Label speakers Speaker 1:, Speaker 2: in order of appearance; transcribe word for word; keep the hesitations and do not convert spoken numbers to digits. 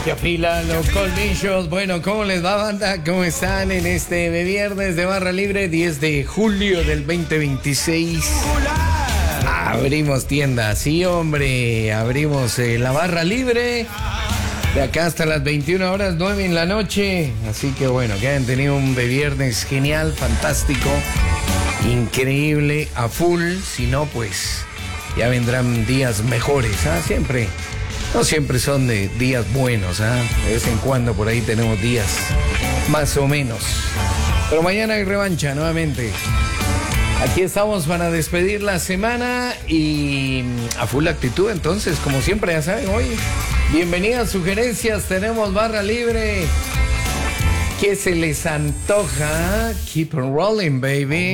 Speaker 1: Que afilan los colmillos. Bueno, ¿cómo les va, banda? ¿Cómo están en este viernes de Barra Libre, diez de julio del veinte veintiséis? Abrimos tienda, sí, hombre. Abrimos eh, la Barra Libre de acá hasta las veintiuna horas, nueve en la noche. Así que bueno, que hayan tenido un viernes genial, fantástico, increíble, a full. Si no, pues ya vendrán días mejores, ¿ah? Siempre. No siempre son de días buenos, ¿ah? De vez en cuando por ahí tenemos días más o menos. Pero mañana hay revancha nuevamente. Aquí estamos para despedir la semana y a full actitud, entonces, como siempre, ya saben, hoy, bienvenidas sugerencias, tenemos Barra Libre. ¿Qué se les antoja? Keep on rolling, baby.